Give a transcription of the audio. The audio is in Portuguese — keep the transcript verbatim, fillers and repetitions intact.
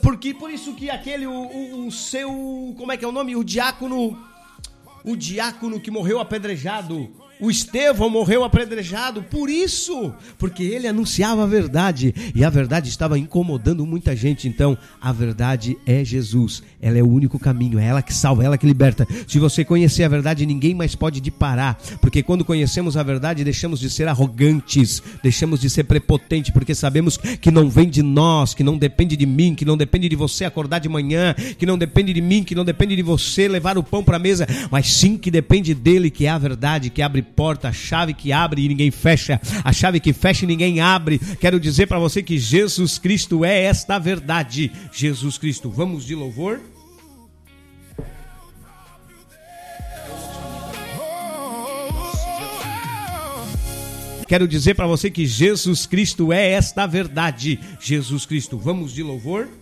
Porque por isso que aquele, o, o, o seu, como é que é o nome? O diácono, o diácono que morreu apedrejado, o Estevão morreu apedrejado, por isso, porque ele anunciava a verdade, e a verdade estava incomodando muita gente. Então, a verdade é Jesus, ela é o único caminho, é ela que salva, é ela que liberta. Se você conhecer a verdade, ninguém mais pode te parar, porque quando conhecemos a verdade, deixamos de ser arrogantes, deixamos de ser prepotentes, porque sabemos que não vem de nós, que não depende de mim, que não depende de você acordar de manhã, que não depende de mim, que não depende de você levar o pão para a mesa, mas sim que depende dele, que é a verdade, que abre porta, a chave que abre e ninguém fecha, a chave que fecha e ninguém abre. Quero dizer para você que Jesus Cristo é esta verdade. Jesus Cristo. Vamos de louvor. Quero dizer para você que Jesus Cristo é esta verdade. Jesus Cristo. Vamos de louvor.